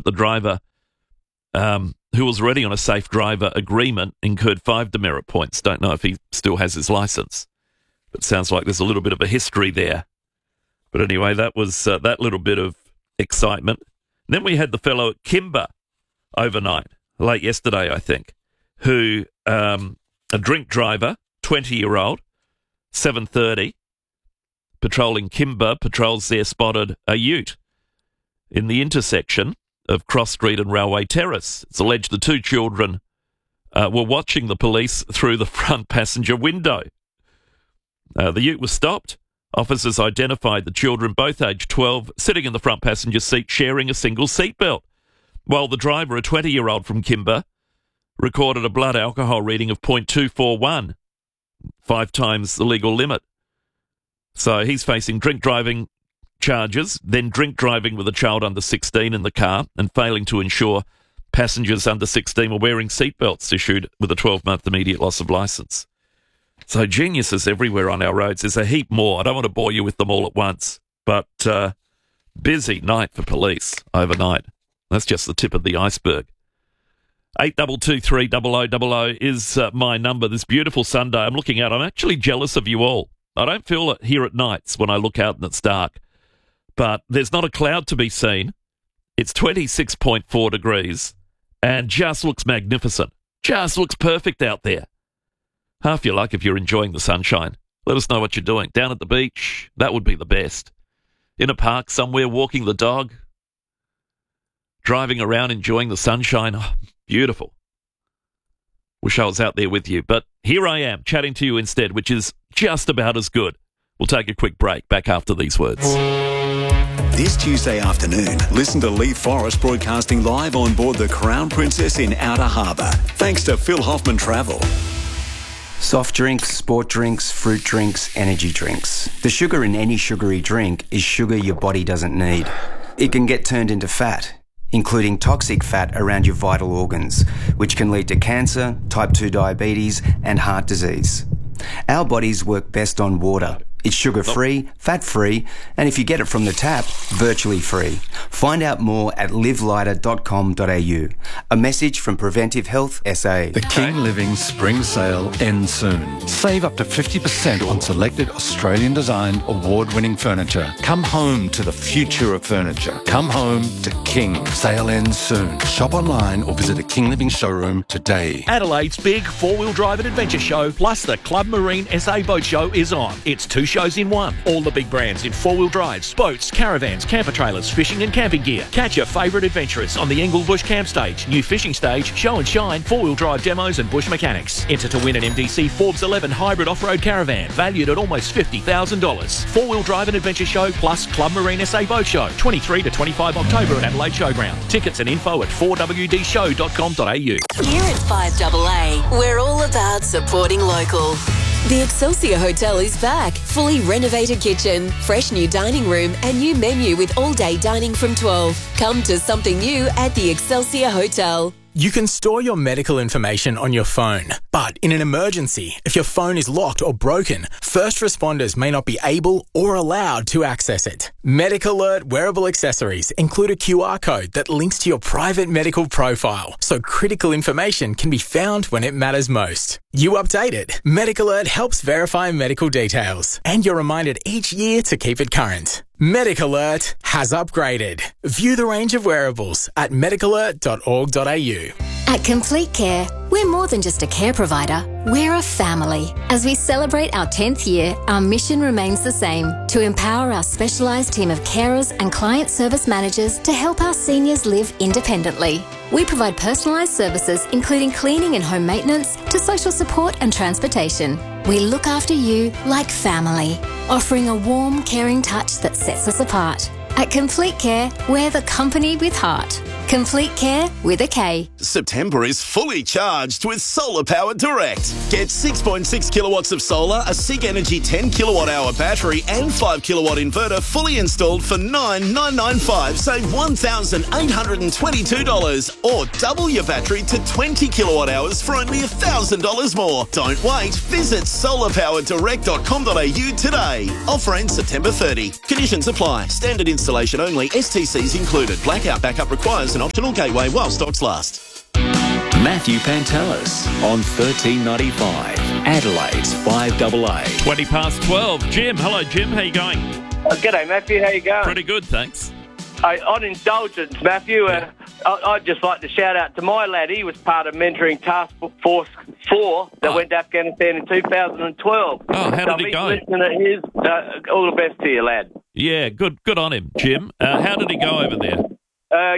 but the driver, who was already on a safe driver agreement, incurred 5 demerit points. Don't know if he still has his licence, but sounds like there's a little bit of a history there. But anyway, that was that little bit of excitement. And then we had the fellow at Kimber overnight, late yesterday, I think, who, a drink driver, 20-year-old, 7:30, patrolling Kimber, patrols there, spotted a ute in the intersection of Cross Street and Railway Terrace. It's alleged the 2 children were watching the police through the front passenger window. The ute was stopped. Officers identified the children, both aged 12, sitting in the front passenger seat, sharing a single seatbelt, while the driver, a 20-year-old from Kimber, recorded a blood alcohol reading of 0.241, 5 times the legal limit. So he's facing drink driving charges, then drink driving with a child under 16 in the car and failing to ensure passengers under 16 were wearing seatbelts, issued with a 12-month immediate loss of licence. So geniuses everywhere on our roads. There's a heap more. I don't want to bore you with them all at once, but busy night for police overnight. That's just the tip of the iceberg. 8223 is my number this beautiful Sunday. I'm looking out. I'm actually jealous of you all. I don't feel it here at nights when I look out and it's dark, but there's not a cloud to be seen. It's 26.4 degrees and just looks magnificent. Just looks perfect out there. Half your luck if you're enjoying the sunshine. Let us know what you're doing. Down at the beach, that would be the best. In a park somewhere, walking the dog. Driving around, enjoying the sunshine. Oh, beautiful. Wish I was out there with you. But here I am, chatting to you instead, which is just about as good. We'll take a quick break. Back after these words. This Tuesday afternoon, listen to Lee Forrest broadcasting live on board the Crown Princess in Outer Harbour. Thanks to Phil Hoffman Travel. Soft drinks, sport drinks, fruit drinks, energy drinks. The sugar in any sugary drink is sugar your body doesn't need. It can get turned into fat, including toxic fat around your vital organs, which can lead to cancer, type 2 diabetes, and heart disease. Our bodies work best on water. It's sugar-free, fat-free, and if you get it from the tap, virtually free. Find out more at livelighter.com.au. A message from Preventive Health SA. The King Living Spring Sale ends soon. Save up to 50% on selected Australian-designed, award-winning furniture. Come home to the future of furniture. Come home to King. Sale ends soon. Shop online or visit a King Living showroom today. Adelaide's big four-wheel drive and adventure show, plus the Club Marine SA Boat Show is on. It's 2 shows in one. All the big brands in four-wheel drives, boats, caravans, camper trailers, fishing and camping gear. Catch your favourite adventurers on the Englebush Camp Stage, new fishing stage, show and shine, four-wheel drive demos and bush mechanics. Enter to win an MDC Forbes 11 hybrid off-road caravan valued at almost $50,000. Four-wheel drive and adventure show plus Club Marine SA Boat Show, 23 to 25 October at Adelaide Showground. Tickets and info at 4wdshow.com.au. Here at 5AA, we're all about supporting local. The Excelsior Hotel is back. Fully renovated kitchen, fresh new dining room and new menu with all-day dining from 12. Come to something new at the Excelsior Hotel. You can store your medical information on your phone, but in an emergency, if your phone is locked or broken, first responders may not be able or allowed to access it. MedicAlert wearable accessories include a QR code that links to your private medical profile, so critical information can be found when it matters most. You update it. MedicAlert helps verify medical details, and you're reminded each year to keep it current. MedicAlert has upgraded. View the range of wearables at medicalert.org.au. At Complete Care, we're more than just a care provider, we're a family. As we celebrate our 10th year, our mission remains the same, to empower our specialised team of carers and client service managers to help our seniors live independently. We provide personalised services including cleaning and home maintenance to social support and transportation. We look after you like family, offering a warm, caring touch that sets us apart. At Complete Care, we're the company with heart. Complete Care with a K. September is fully charged with Solar Power Direct. Get 6.6 kilowatts of solar, a SIG Energy 10 kilowatt hour battery and 5 kilowatt inverter fully installed for $9,995. Save $1,822 or double your battery to 20 kilowatt hours for only $1,000 more. Don't wait. Visit solarpowerdirect.com.au today. Offer ends September 30. Conditions apply. Standard installation only. STCs included. Blackout backup requires an optional gateway while stocks last. Matthew Pantelis on 1395, Adelaide's 5AA. 20 past 12. Jim, hello Jim, how you going? G'day, Matthew. How you going? Pretty good, thanks. On indulgence, Matthew, I'd just like to shout out to my lad. He was part of mentoring Task Force 4 that went to Afghanistan in 2012. Oh, how did he go? Listening to his, all the best to you, lad. Yeah, good on him, Jim. How did he go over there?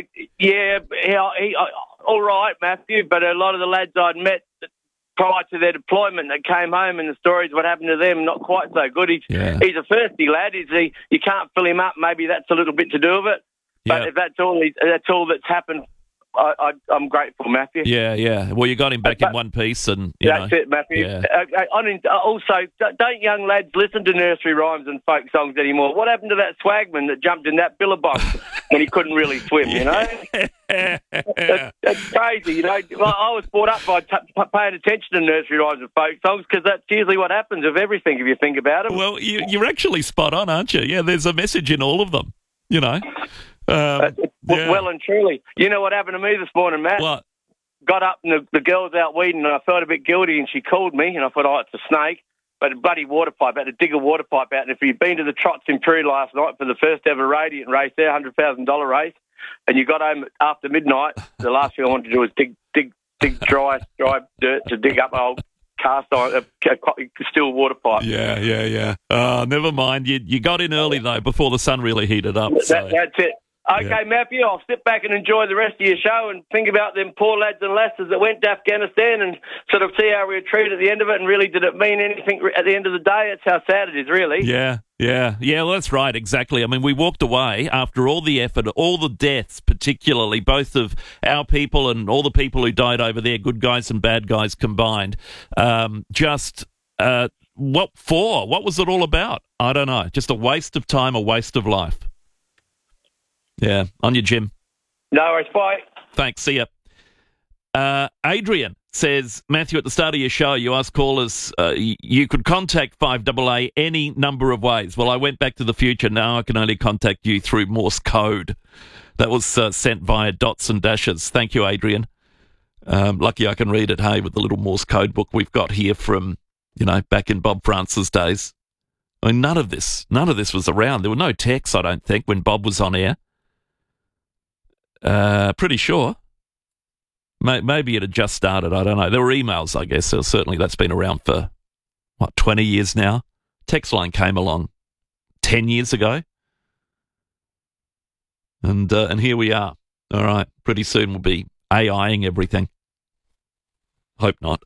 He all right, Matthew, but a lot of the lads I'd met prior to their deployment that came home and the stories what happened to them, not quite so good. He's a thirsty lad. You can't fill him up. Maybe that's a little bit to do with it. But if that's all that's happened, I'm grateful, Matthew. Yeah. Well, you got him back in one piece, and that's it, Matthew. Yeah. Also, don't young lads listen to nursery rhymes and folk songs anymore? What happened to that swagman that jumped in that billabong when he couldn't really swim? You know, that's crazy. You know, I was brought up by paying attention to nursery rhymes and folk songs because that's usually what happens with everything if you think about it. Well, you're actually spot on, aren't you? Yeah, there's a message in all of them. You know. Well and truly. You know what happened to me this morning, Matt? What? Got up and the girl's out weeding and I felt a bit guilty and she called me and I thought, it's a snake. But a bloody water pipe, had to dig a water pipe out. And if you've been to the Trots in Prairie last night for the first ever Radiant race there, $100,000 race, and you got home after midnight, the last thing I wanted to do was dig dry dirt to dig up old cast iron, steel water pipe. Yeah. Never mind. You got in early, though, before the sun really heated up. That's it. Okay, Matthew, I'll sit back and enjoy the rest of your show and think about them poor lads and lasses that went to Afghanistan and sort of see how we were treated at the end of it and really did it mean anything at the end of the day? That's how sad it is, really. Yeah, well, that's right, exactly. I mean, we walked away after all the effort, all the deaths, particularly, both of our people and all the people who died over there, good guys and bad guys combined. What for? What was it all about? I don't know. Just a waste of time, a waste of life. Yeah, on you, Jim. No worries, bye. Thanks, see ya. Adrian says, Matthew, at the start of your show, you asked callers, you could contact 5AA any number of ways. Well, I went back to the future. Now I can only contact you through Morse code. That was sent via dots and dashes. Thank you, Adrian. Lucky I can read it, hey, with the little Morse code book we've got here from, back in Bob Francis' days. I mean, none of this was around. There were no texts, I don't think, when Bob was on air. Pretty sure. Maybe it had just started. I don't know. There were emails, I guess. So certainly that's been around for, 20 years now. Text line came along 10 years ago. And here we are. All right. Pretty soon we'll be AIing everything. Hope not.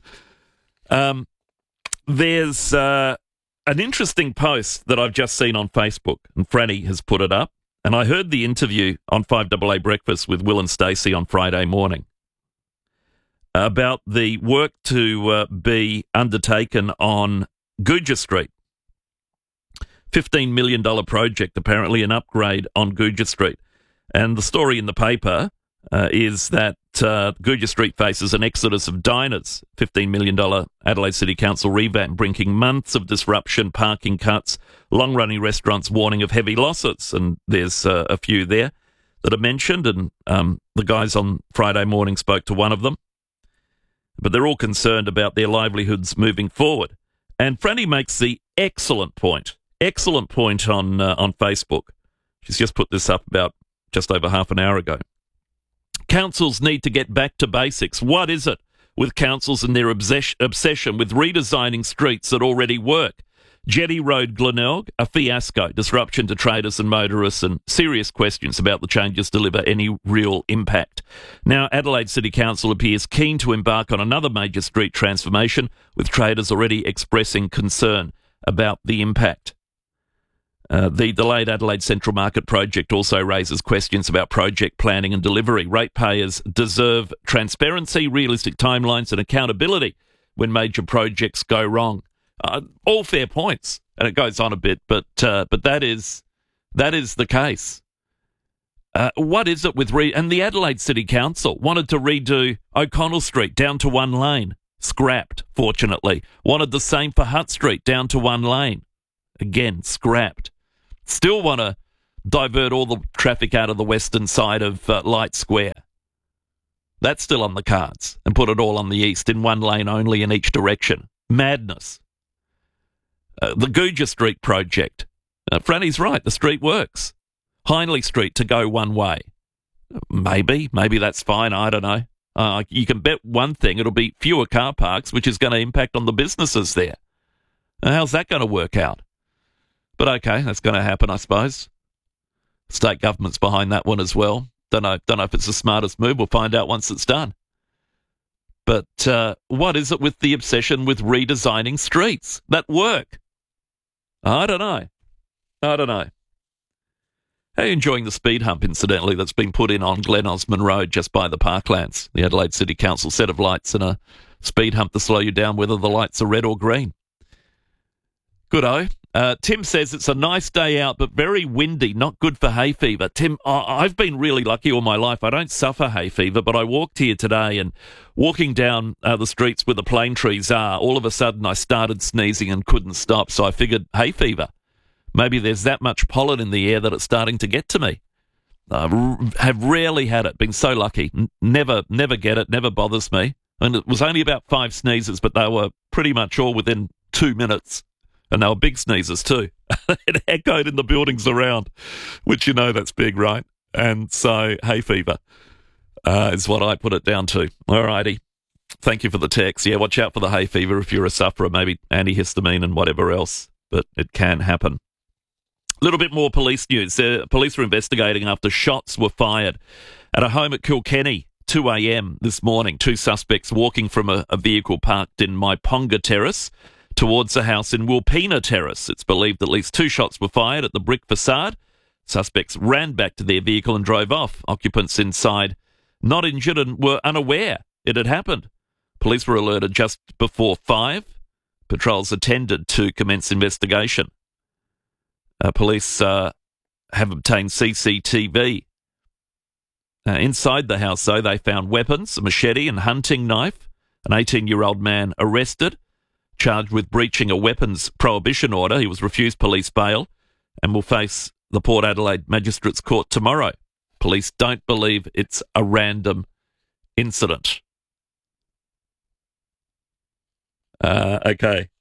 There's an interesting post that I've just seen on Facebook, and Franny has put it up. And I heard the interview on 5AA Breakfast with Will and Stacey on Friday morning about the work to be undertaken on Gooja Street. $15 million project, apparently, an upgrade on Gooja Street. And the story in the paper is that Gooja Street faces an exodus of diners. $15 million Adelaide City Council revamp, bringing months of disruption, parking cuts, long-running restaurants warning of heavy losses. And there's a few there that are mentioned, and the guys on Friday morning spoke to one of them. But they're all concerned about their livelihoods moving forward. And Franny makes the excellent point on Facebook. She's just put this up about just over half an hour ago. Councils need to get back to basics. What is it with councils and their obsession with redesigning streets that already work? Jetty Road, Glenelg, a fiasco, disruption to traders and motorists, and serious questions about the changes deliver any real impact. Now, Adelaide City Council appears keen to embark on another major street transformation, with traders already expressing concern about the impact. The delayed Adelaide Central Market project also raises questions about project planning and delivery. Ratepayers deserve transparency, realistic timelines and accountability when major projects go wrong. All fair points, and it goes on a bit, but that is the case. What is it with and the Adelaide City Council wanted to redo O'Connell Street down to one lane, scrapped. Fortunately, wanted the same for Hutt Street down to one lane, again scrapped. Still want to divert all the traffic out of the western side of Light Square. That's still on the cards, and put it all on the east in one lane only in each direction. Madness. The Gooja Street project. Franny's right, the street works. Hindley Street to go one way. Maybe that's fine, I don't know. You can bet one thing, it'll be fewer car parks, which is going to impact on the businesses there. How's that going to work out? But okay, that's going to happen, I suppose. State government's behind that one as well. Don't know if it's the smartest move. We'll find out once it's done. But what is it with the obsession with redesigning streets that work? I don't know. How are you enjoying the speed hump, incidentally, that's been put in on Glen Osmond Road just by the Parklands? The Adelaide City Council set of lights and a speed hump to slow you down whether the lights are red or green. Good-o. Tim says it's a nice day out, but very windy, not good for hay fever. Tim, I've been really lucky all my life. I don't suffer hay fever, but I walked here today, and walking down the streets where the plane trees are, all of a sudden I started sneezing and couldn't stop, so I figured hay fever. Maybe there's that much pollen in the air that it's starting to get to me. I have rarely had it, been so lucky. Never get it, never bothers me. And it was only about 5 sneezes, but they were pretty much all within 2 minutes. And they were big sneezes too. It echoed in the buildings around, which you know that's big, right? And so hay fever is what I put it down to. All righty. Thank you for the text. Yeah, watch out for the hay fever if you're a sufferer, maybe antihistamine and whatever else, but it can happen. A little bit more police news. Police are investigating after shots were fired at a home at Kilkenny, 2 a.m. this morning. 2 suspects walking from a vehicle parked in Maiponga Terrace towards a house in Wilpena Terrace. It's believed at least 2 shots were fired at the brick facade. Suspects ran back to their vehicle and drove off. Occupants inside, not injured and were unaware it had happened. Police were alerted just before 5. Patrols attended to commence investigation. Police have obtained CCTV. Inside the house, though, they found weapons, a machete and hunting knife. An 18-year-old man arrested, charged with breaching a weapons prohibition order. He was refused police bail and will face the Port Adelaide Magistrates Court tomorrow. Police don't believe it's a random incident. Okay.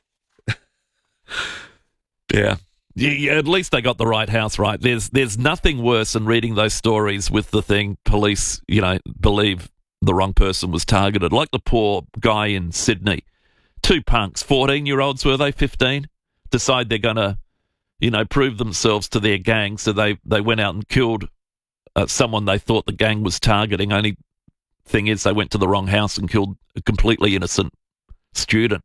Yeah. Yeah, at least they got the right house right. There's nothing worse than reading those stories with the thing police, believe the wrong person was targeted. Like the poor guy in Sydney. 2 punks, 14-year-olds were they, 15? Decide they're going to, prove themselves to their gang, so they went out and killed someone they thought the gang was targeting. Only thing is they went to the wrong house and killed a completely innocent student.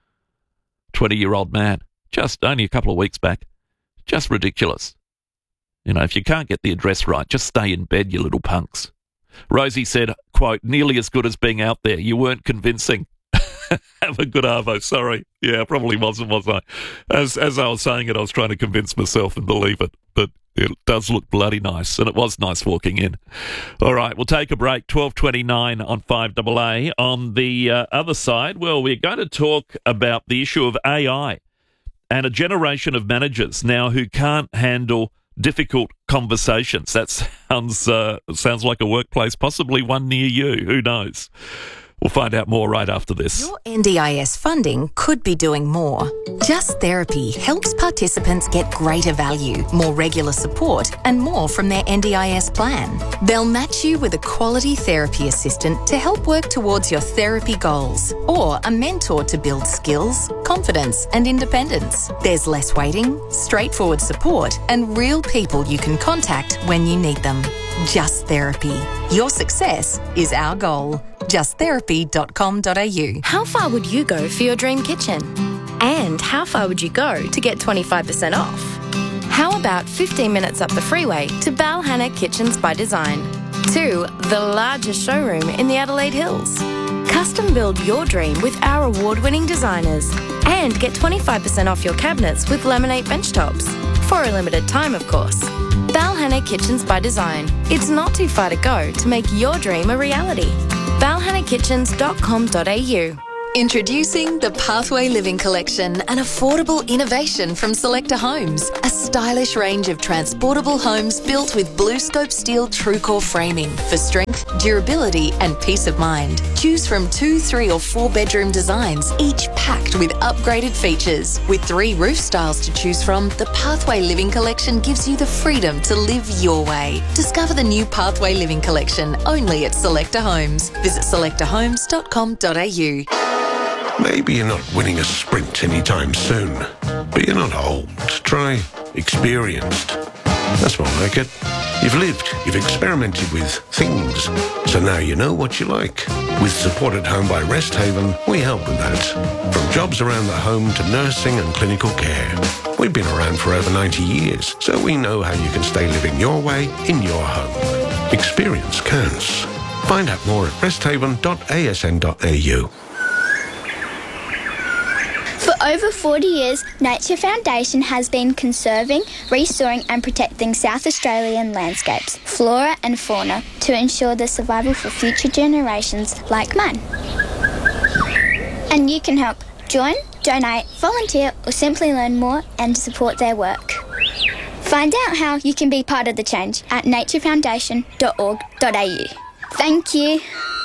20-year-old man. Just only a couple of weeks back. Just ridiculous. If you can't get the address right, just stay in bed, you little punks. Rosie said, quote, nearly as good as being out there. You weren't convincing. Have a good arvo. Sorry. Yeah, I probably wasn't, was I? As I was saying it, I was trying to convince myself and believe it. But it does look bloody nice, and it was nice walking in. All right, we'll take a break. 12:29 on 5AA. On the other side, well, we're going to talk about the issue of AI and a generation of managers now who can't handle difficult conversations. That sounds like a workplace, possibly one near you. Who knows? We'll find out more right after this. Your NDIS funding could be doing more. Just Therapy helps participants get greater value, more regular support, and more from their NDIS plan. They'll match you with a quality therapy assistant to help work towards your therapy goals, or a mentor to build skills, confidence, and independence. There's less waiting, straightforward support, and real people you can contact when you need them. Just Therapy. Your success is our goal. justtherapy.com.au. How far would you go for your dream kitchen? And how far would you go to get 25% off? How about 15 minutes up the freeway to Balhanna Kitchens by Design, to the largest showroom in the Adelaide Hills? Custom build your dream with our award-winning designers and get 25% off your cabinets with laminate bench tops. For a limited time, of course. Balhanna Kitchens by Design. It's not too far to go to make your dream a reality. balhannakitchens.com.au. Introducing the Pathway Living Collection, an affordable innovation from Selector Homes. A stylish range of transportable homes built with BlueScope steel TrueCore framing for strength, durability and peace of mind. Choose from 2, 3 or 4 bedroom designs, each packed with upgraded features. With 3 roof styles to choose from, the Pathway Living Collection gives you the freedom to live your way. Discover the new Pathway Living Collection only at Selector Homes. Visit selectorhomes.com.au. Maybe you're not winning a sprint anytime soon, but you're not old. Try experienced. That's more like it. You've lived, you've experimented with things, so now you know what you like. With Support at Home by Rest Haven, we help with that. From jobs around the home to nursing and clinical care. We've been around for over 90 years, so we know how you can stay living your way in your home. Experience counts. Find out more at resthaven.asn.au. For over 40 years, Nature Foundation has been conserving, restoring and protecting South Australian landscapes, flora and fauna to ensure the survival for future generations like mine. And you can help. Join, donate, volunteer or simply learn more and support their work. Find out how you can be part of the change at naturefoundation.org.au. Thank you.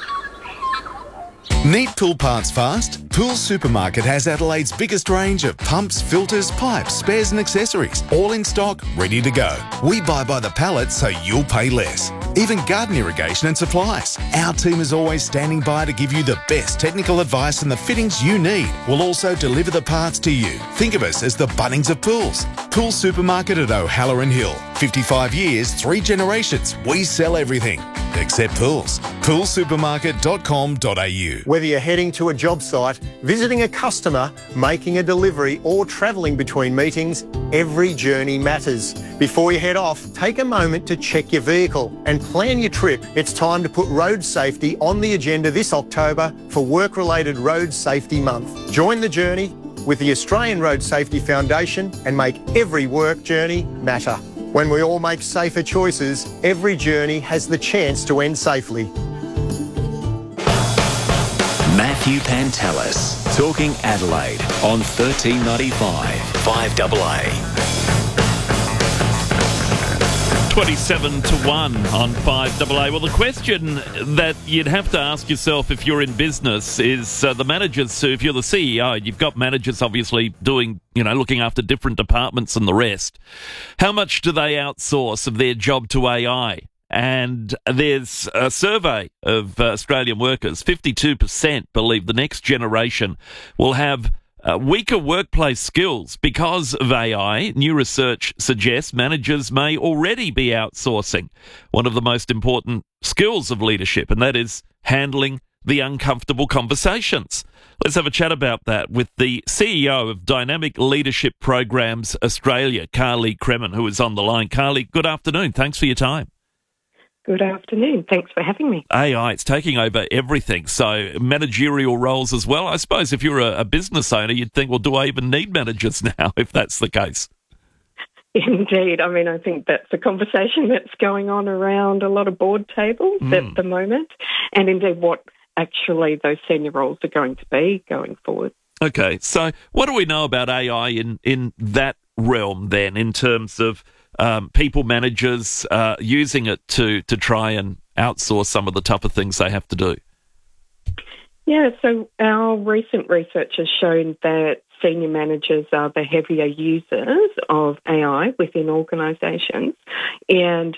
Need pool parts fast? Pool Supermarket has Adelaide's biggest range of pumps, filters, pipes, spares and accessories, all in stock, ready to go. We buy by the pallet so you'll pay less. Even garden irrigation and supplies. Our team is always standing by to give you the best technical advice and the fittings you need. We'll also deliver the parts to you. Think of us as the Bunnings of pools. Pool Supermarket at O'Halloran Hill. 55 years, 3 generations. We sell everything except pools. Poolsupermarket.com.au. Whether you're heading to a job site, visiting a customer, making a delivery or travelling between meetings, every journey matters. Before you head off, take a moment to check your vehicle and plan your trip. It's time to put road safety on the agenda this October for Work-Related Road Safety Month. Join the journey with the Australian Road Safety Foundation and make every work journey matter. When we all make safer choices, every journey has the chance to end safely. Matthew Pantelis, talking Adelaide on 1395 5AA. 27-1 on 5AA. Well, the question that you'd have to ask yourself if you're in business is the managers. So if you're the CEO, you've got managers obviously doing, looking after different departments and the rest. How much do they outsource of their job to AI? And there's a survey of Australian workers. 52% believe the next generation will have weaker workplace skills because of AI. New research suggests managers may already be outsourcing one of the most important skills of leadership, and that is handling the uncomfortable conversations. Let's have a chat about that with the CEO of Dynamic Leadership Programs Australia, Carly Kremen, who is on the line. Carly, good afternoon. Thanks for your time. Good afternoon. Thanks for having me. AI, it's taking over everything, so managerial roles as well. I suppose if you're a business owner, you'd think, well, do I even need managers now, if that's the case? Indeed. I think that's a conversation that's going on around a lot of board tables at the moment, and indeed what actually those senior roles are going to be going forward. Okay, so what do we know about AI in that realm then, in terms of people managers using it to try and outsource some of the tougher things they have to do? Yeah, so our recent research has shown that senior managers are the heavier users of AI within organisations, and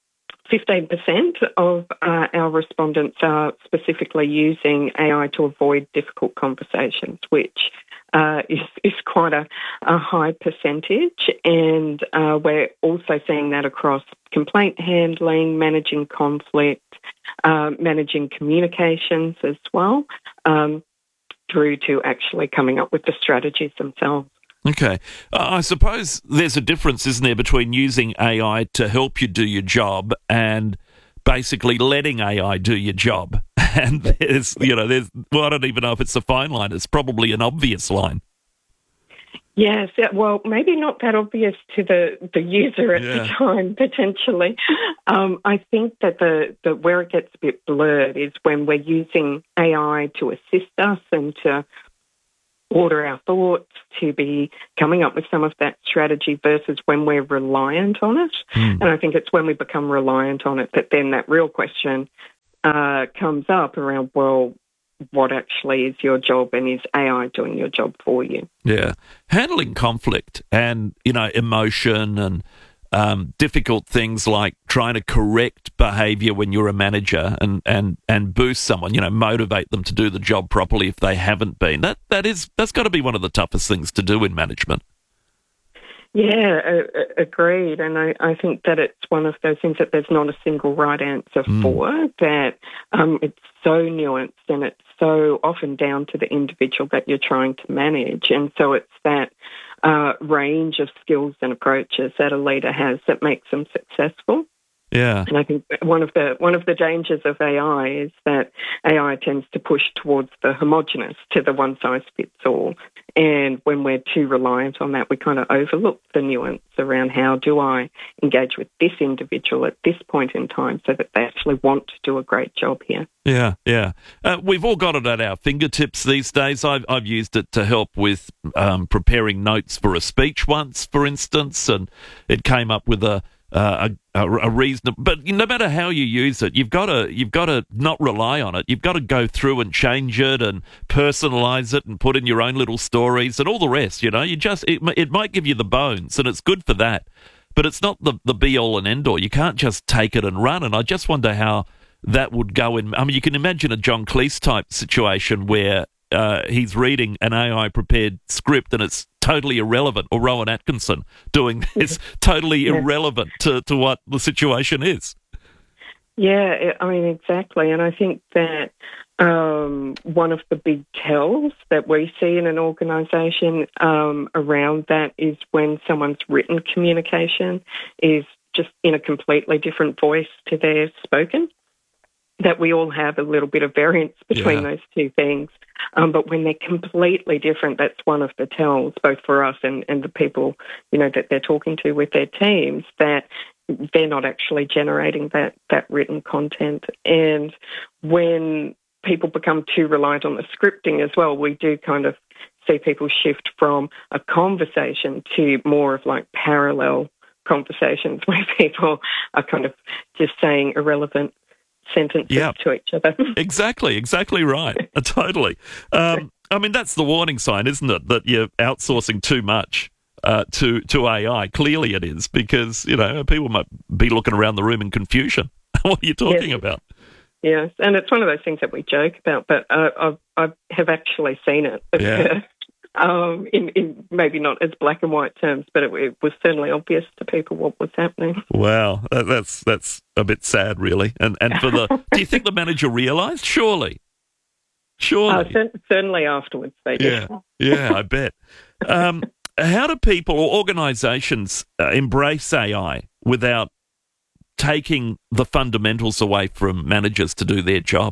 15% of our respondents are specifically using AI to avoid difficult conversations, which is quite a high percentage, and we're also seeing that across complaint handling, managing conflict, managing communications as well, through to actually coming up with the strategies themselves. Okay. I suppose there's a difference, isn't there, between using AI to help you do your job and basically letting AI do your job. And I don't even know if it's a fine line. It's probably an obvious line. Yes, well, maybe not that obvious to the user at the time, potentially. I think that the where it gets a bit blurred is when we're using AI to assist us and to order our thoughts, to be coming up with some of that strategy versus when we're reliant on it. And I think it's when we become reliant on it that then that real question comes up around, well, what actually is your job, and is AI doing your job for you? Yeah. Handling conflict and, emotion and difficult things like trying to correct behaviour when you're a manager and boost someone, motivate them to do the job properly if they haven't been. That's got to be one of the toughest things to do in management. Yeah, agreed. And I think that it's one of those things that there's not a single right answer for, that it's so nuanced and it's so often down to the individual that you're trying to manage. And so it's that range of skills and approaches that a leader has that makes them successful. Yeah. And I think one of the dangers of AI is that AI tends to push towards the homogenous, to the one-size-fits-all. And when we're too reliant on that, we kind of overlook the nuance around how do I engage with this individual at this point in time so that they actually want to do a great job here. Yeah, yeah. We've all got it at our fingertips these days. I've used it to help with preparing notes for a speech once, for instance, and it came up with a reason. But no matter how you use it, you've got to not rely on it. You've got to go through and change it and personalize it and put in your own little stories and all the rest. It might give you the bones, and it's good for that. But it's not the be all and end all. You can't just take it and run. And I just wonder how that would go in. I mean, you can imagine a John Cleese type situation where he's reading an AI prepared script and it's totally irrelevant, or Rowan Atkinson doing this, totally irrelevant to what the situation is. Yeah, I mean, exactly. And I think that one of the big tells that we see in an organisation around that is when someone's written communication is just in a completely different voice to their spoken. That we all have a little bit of variance between those two things. But when they're completely different, that's one of the tells, both for us and the people, that they're talking to with their teams, that they're not actually generating that written content. And when people become too reliant on the scripting as well, we do kind of see people shift from a conversation to more of like parallel conversations where people are kind of just saying irrelevant sentences to each other. Exactly right. Totally. I mean, that's the warning sign, isn't it? That you're outsourcing too much to AI. Clearly it is, because, people might be looking around the room in confusion. What are you talking about? Yes, and it's one of those things that we joke about, but I have actually seen it occur. In maybe not as black and white terms, but it was certainly obvious to people what was happening. Wow, that's a bit sad, really. And for do you think the manager realised? Surely. Certainly afterwards they did. Yeah, I bet. How do people or organisations embrace AI without taking the fundamentals away from managers to do their job?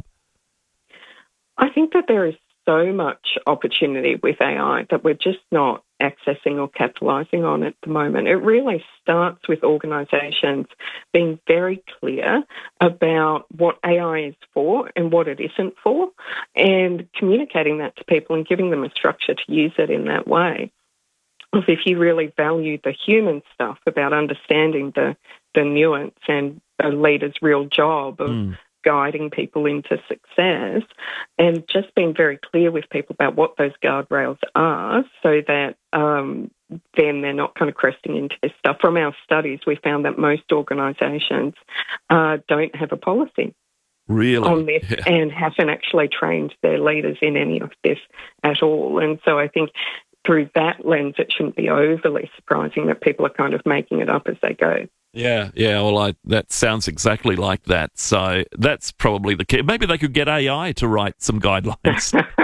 I think that there is so much opportunity with AI that we're just not accessing or capitalising on at the moment. It really starts with organisations being very clear about what AI is for and what it isn't for, and communicating that to people and giving them a structure to use it in that way. If you really value the human stuff about understanding the nuance and a leader's real job of guiding people into success, and just being very clear with people about what those guardrails are, so that then they're not kind of cresting into this stuff. From our studies, we found that most organisations don't have a policy on this and haven't actually trained their leaders in any of this at all. And so I think through that lens, it shouldn't be overly surprising that people are kind of making it up as they go. Yeah. Well, that sounds exactly like that. So that's probably the key. Maybe they could get AI to write some guidelines.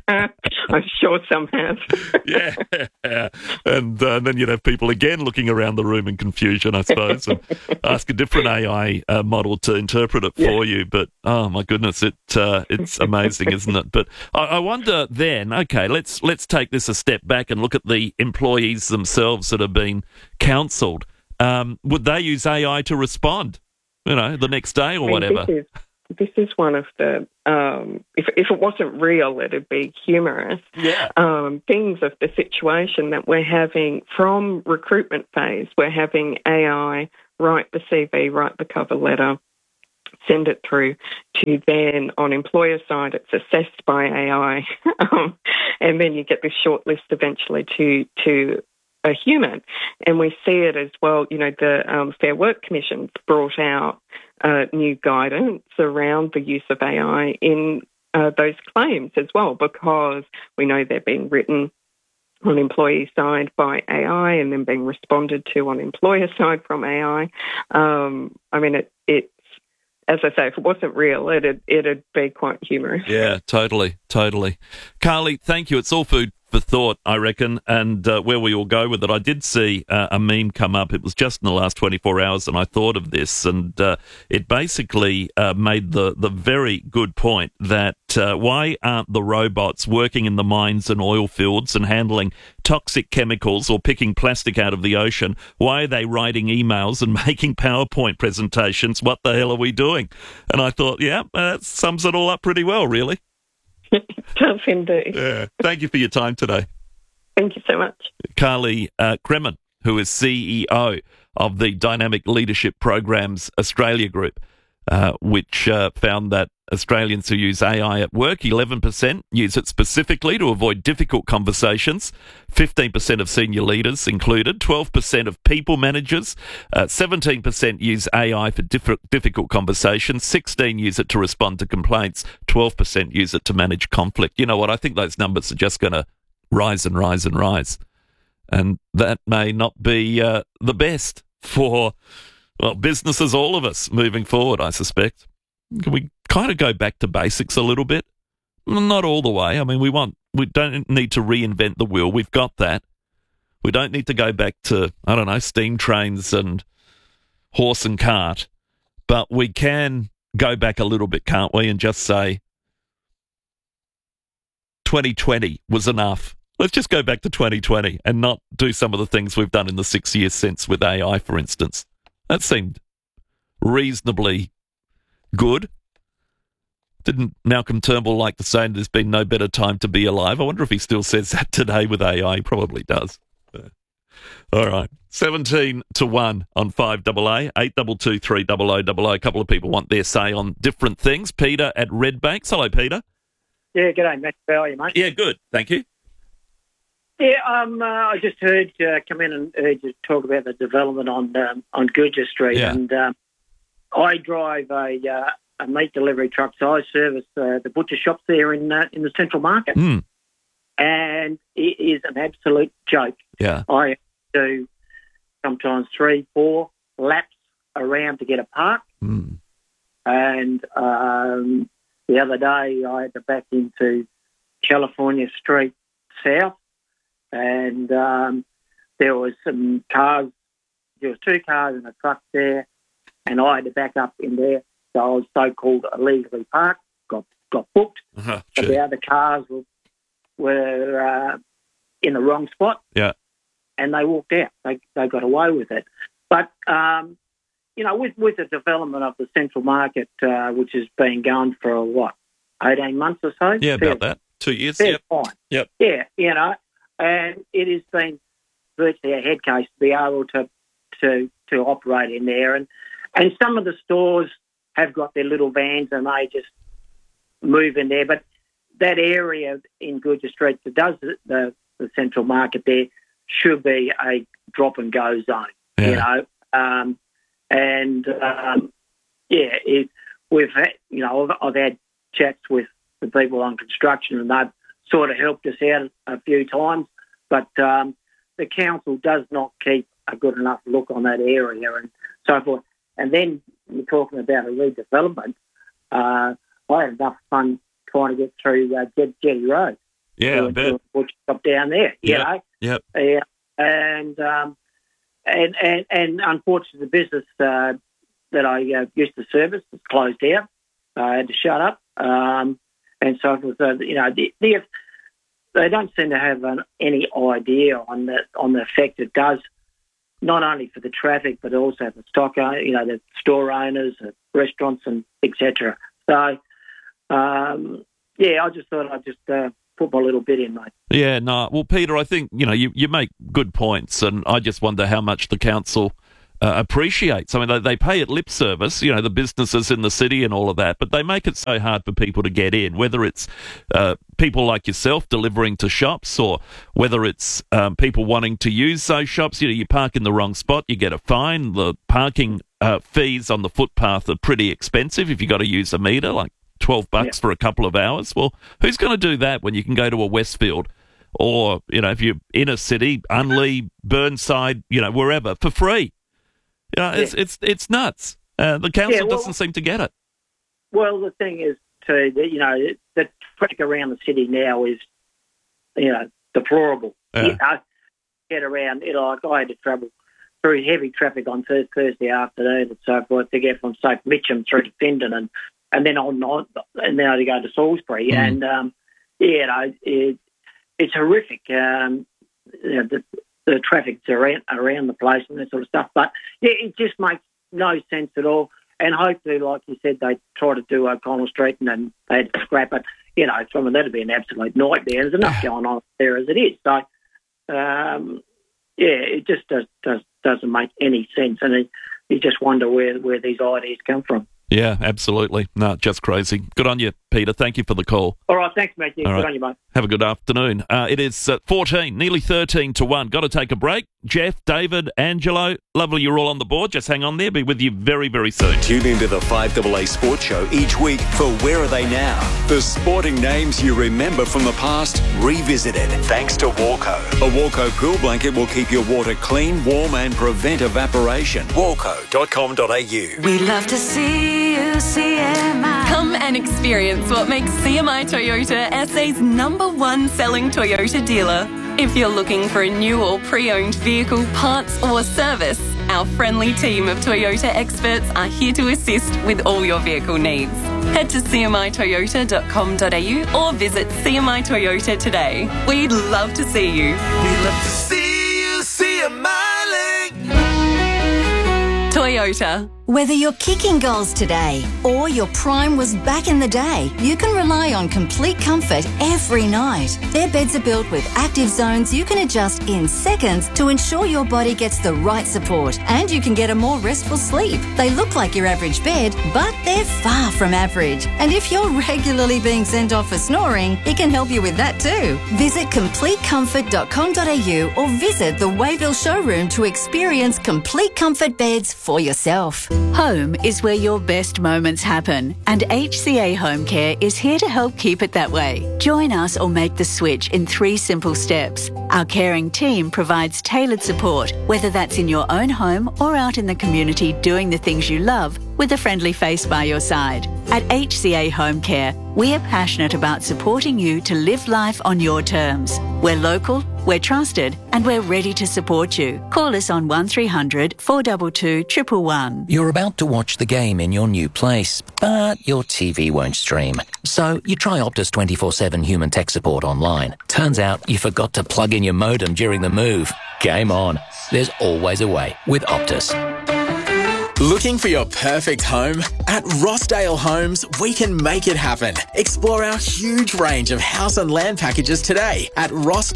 I'm sure some have. Yeah. And then you'd have people again looking around the room in confusion, I suppose, and ask a different AI model to interpret it for you. But, oh, my goodness, it's amazing, isn't it? But I wonder then, okay, let's take this a step back and look at the employees themselves that have been counselled. Would they use AI to respond, the next day or whatever? This is one of the, if it wasn't real, it'd be humorous. Yeah. Things of the situation that we're having from recruitment phase. We're having AI write the CV, write the cover letter, send it through to then on employer side, it's assessed by AI. And then you get this short list eventually to a human. And we see it as well, the Fair Work Commission's brought out new guidance around the use of AI in those claims as well, because we know they're being written on employee side by AI and then being responded to on employer side from AI. It's as I say, if it wasn't real, it'd be quite humorous. Yeah, totally. Carly, thank you. It's all food for thought, I reckon, and where we all go with it. I did see a meme come up. It was just in the last 24 hours, and I thought of this, and it basically made the very good point that why aren't the robots working in the mines and oil fields and handling toxic chemicals or picking plastic out of the ocean? Why are they writing emails and making PowerPoint presentations? What the hell are we doing? And I thought, that sums it all up pretty well, really. It does indeed. Yeah. Thank you for your time today. Thank you so much. Carly Cremen, who is CEO of the Dynamic Leadership Programs Australia Group, which found that Australians who use AI at work, 11% use it specifically to avoid difficult conversations, 15% of senior leaders included, 12% of people managers, 17% use AI for difficult conversations, 16% use it to respond to complaints, 12% use it to manage conflict. You know what? I think those numbers are just going to rise and rise and rise. And that may not be the best for businesses, all of us, moving forward, I suspect. Can we kind of go back to basics a little bit? Not all the way. I mean, we don't need to reinvent the wheel. We've got that. We don't need to go back to, steam trains and horse and cart. But we can go back a little bit, can't we, and just say 2020 was enough. Let's just go back to 2020 and not do some of the things we've done in the 6 years since with AI, for instance. That seemed reasonably good. Didn't Malcolm Turnbull like to say there's been no better time to be alive? I wonder if he still says that today with AI. He probably does. All right. 17 to 1 on 5AA, 822 300 A couple of people want their say on different things. Peter at Redbanks. Hello, Peter. Yeah, g'day, Matt. How are you, mate? Yeah, good. Thank you. Yeah, I just heard come in and heard you talk about the development on Gurger Street, and I drive a meat delivery truck, so I service the butcher shops there in the Central Market, and it is an absolute joke. Yeah, I do sometimes 3-4 laps around to get a park, and the other day I had to back into California Street South. And there was some cars. There was 2 cars and a truck there, and I had to back up in there. So I was so-called illegally parked. Got booked. But the other cars were in the wrong spot. Yeah, and they walked out. They got away with it. But with the development of the Central Market, which has been going for 18 months or so. Yeah, about that. 2 years. Fine. Yep. Yeah, and it has been virtually a head case to be able to operate in there. And some of the stores have got their little vans and they just move in there. But that area in Gurger Street that does the Central Market there should be a drop-and-go zone, we've had, I've had chats with the people on construction and they've sort of helped us out a few times, but the council does not keep a good enough look on that area and so forth. And then you're talking about a redevelopment. I had enough fun trying to get through Jetty Road. Yeah, I bet. Butcher shop down there, you know. Yep. Yeah, and unfortunately, the business that I used to service was closed down. I had to shut up, and so it was, they don't seem to have any idea on the effect it does, not only for the traffic but also for stock, the store owners, the restaurants, and etc. So, I just thought I'd just put my little bit in, mate. Yeah, no. Well, Peter, I think you make good points, and I just wonder how much the council appreciates. I mean, they pay it lip service, the businesses in the city and all of that, but they make it so hard for people to get in, whether it's people like yourself delivering to shops or whether it's people wanting to use those shops. You park in the wrong spot, you get a fine. The parking fees on the footpath are pretty expensive if you got to use a meter, like $12 for a couple of hours. Well, who's going to do that when you can go to a Westfield or, if you're in a city, Unley, Burnside, wherever, for free? It's nuts. The council doesn't seem to get it. Well, the thing is, too, that, the traffic around the city now is, deplorable. Yeah. Get around, like I had to travel through heavy traffic on Thursday afternoon and so forth to get from, say, Mitcham through to Findon and then on, and then I had to go to Salisbury. And, it's horrific. The traffic's around the place and that sort of stuff. But, it just makes no sense at all. And hopefully, like you said, they try to do O'Connell Street and then they had to scrap it. That'd be an absolute nightmare. There's enough going on there as it is. So, it just doesn't make any sense. And you just wonder where these ideas come from. Yeah, absolutely. No, just crazy. Good on you, Peter. Thank you for the call. All right, thanks, Matthew. Good on you, mate. Have a good afternoon. It is 14, nearly 13 to 1. Got to take a break. Jeff, David, Angelo, lovely you're all on the board. Just hang on there. Be with you very, very soon. Tune into the 5AA Sports Show each week for Where Are They Now? The sporting names you remember from the past revisited. Thanks to Walco. A Walco pool blanket will keep your water clean, warm and prevent evaporation. Walco.com.au. We love to see you, CMI. Come and experience what makes CMI Toyota SA's #1 selling Toyota dealer. If you're looking for a new or pre-owned vehicle, parts or service, our friendly team of Toyota experts are here to assist with all your vehicle needs. Head to cmitoyota.com.au or visit CMI Toyota today. We'd love to see you. We love to see you, CMI. Toyota. Whether you're kicking goals today or your prime was back in the day, you can rely on Complete Comfort every night. Their beds are built with active zones you can adjust in seconds to ensure your body gets the right support and you can get a more restful sleep. They look like your average bed, but they're far from average. And if you're regularly being sent off for snoring, it can help you with that too. Visit CompleteComfort.com.au or visit the Wayville showroom to experience Complete Comfort beds for yourself. Home is where your best moments happen, and HCA Home Care is here to help keep it that way. Join us or make the switch in 3 simple steps. Our caring team provides tailored support, whether that's in your own home or out in the community doing the things you love with a friendly face by your side. At HCA Home Care, we are passionate about supporting you to live life on your terms. We're local, we're trusted, and we're ready to support you. Call us on 1300 422 111. You're about to watch the game in your new place, but your TV won't stream. So you try Optus 24/7 human tech support online. Turns out you forgot to plug in your modem during the move. Game on. There's always a way with Optus. Looking for your perfect home? At Rossdale Homes, we can make it happen. Explore our huge range of house and land packages today at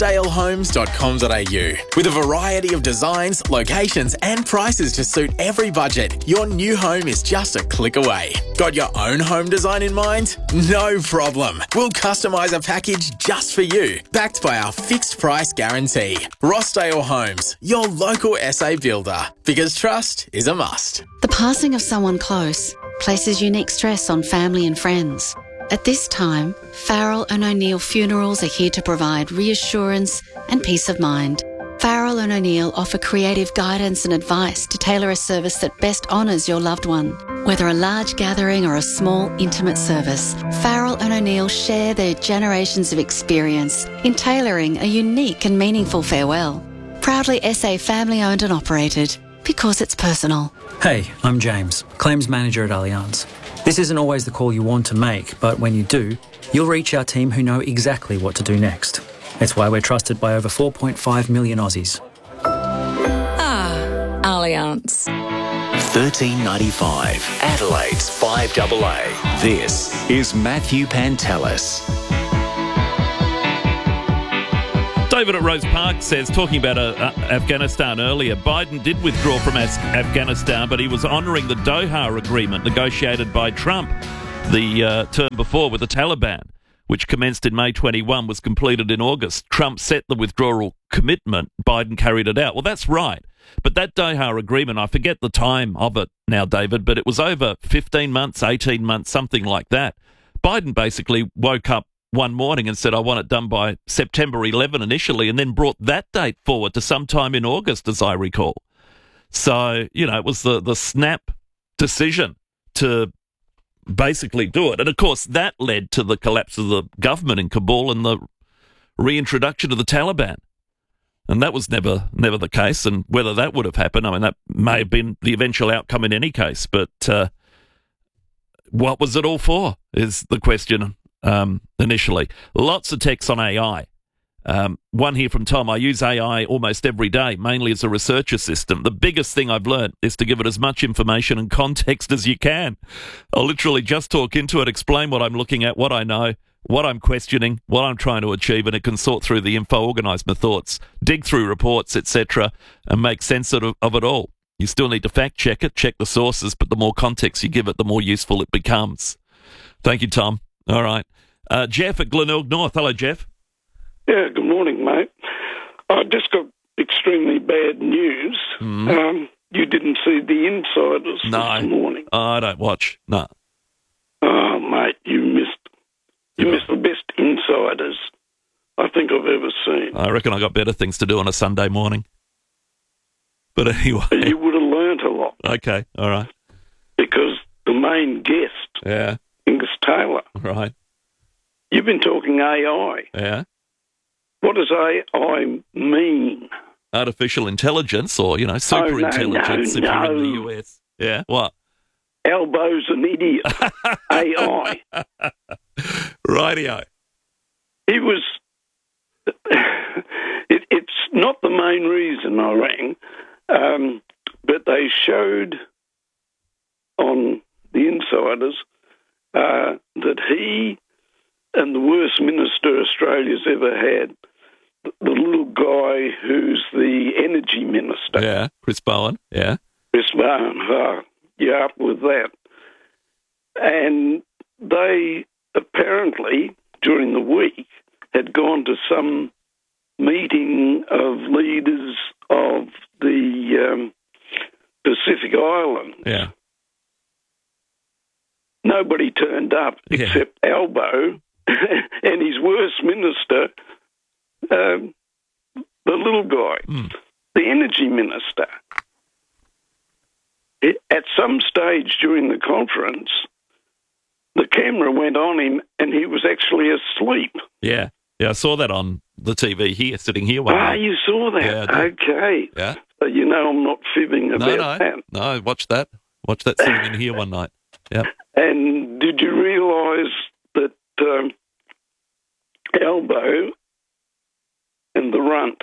rossdalehomes.com.au. With a variety of designs, locations and prices to suit every budget, your new home is just a click away. Got your own home design in mind? No problem. We'll customise a package just for you, backed by our fixed price guarantee. Rossdale Homes, your local SA builder, because trust is a must. The passing of someone close places unique stress on family and friends. At this time, Farrell & O'Neill Funerals are here to provide reassurance and peace of mind. Farrell & O'Neill offer creative guidance and advice to tailor a service that best honours your loved one. Whether a large gathering or a small, intimate service, Farrell and O'Neill share their generations of experience in tailoring a unique and meaningful farewell. Proudly SA family-owned and operated, because it's personal. Hey, I'm James, Claims Manager at Allianz. This isn't always the call you want to make, but when you do, you'll reach our team who know exactly what to do next. It's why we're trusted by over 4.5 million Aussies. Allianz. $13.95, Adelaide's 5AA. This is Matthew Pantelis. David at Rose Park says, talking about Afghanistan earlier, Biden did withdraw from Afghanistan, but he was honouring the Doha Agreement negotiated by Trump the term before with the Taliban, which commenced in May 21, was completed in August. Trump set the withdrawal commitment. Biden carried it out. Well, that's right. But that Doha Agreement, I forget the time of it now, David, but it was over 15 months, 18 months, something like that. Biden basically woke up one morning and said, I want it done by September 11 initially, and then brought that date forward to sometime in August, as I recall. So, it was the snap decision to basically do it. And, of course, that led to the collapse of the government in Kabul and the reintroduction of the Taliban. And that was never the case. And whether that would have happened, that may have been the eventual outcome in any case. But what was it all for is the question initially. Lots of texts on AI. One here from Tom. I use AI almost every day, mainly as a research assistant. The biggest thing I've learned is to give it as much information and context as you can. I'll literally just talk into it, explain what I'm looking at, what I know, what I'm questioning, what I'm trying to achieve, and it can sort through the info, organise my thoughts, dig through reports, etc., and make sense of it all. You still need to fact-check it, check the sources, but the more context you give it, the more useful it becomes. Thank you, Tom. All right. Jeff at Glenelg North. Hello, Jeff. Yeah, good morning, mate. I just got extremely bad news. You didn't see The Insiders this morning. I don't watch. No. Oh, mate, you missed the best Insiders I think I've ever seen. I reckon I got better things to do on a Sunday morning. But anyway. You would have learnt a lot. Okay, all right. Because the main guest, Angus Taylor. Right. You've been talking AI. Yeah. What does AI mean? Artificial intelligence or, super intelligence if you're in the US. Yeah, what? Albo's an idiot. AI. Rightio. He was... it's not the main reason I rang, but they showed on The Insiders that he and the worst minister Australia's ever had, the little guy who's the energy minister. Yeah, Chris Bowen, yeah. Chris Bowen, you're up with that. And they apparently, during the week, had gone to some meeting of leaders of the Pacific Islands. Yeah. Nobody turned up except Albo and his worst minister, the little guy, the energy minister. At some stage during the conference, the camera went on him and he was actually asleep. Yeah, I saw that on the TV here, sitting here one night. You saw that? Yeah, okay. Yeah. So I'm not fibbing about that. No, watch that. Watch that sitting in here one night. Yeah. And did you realise that Albo and the runt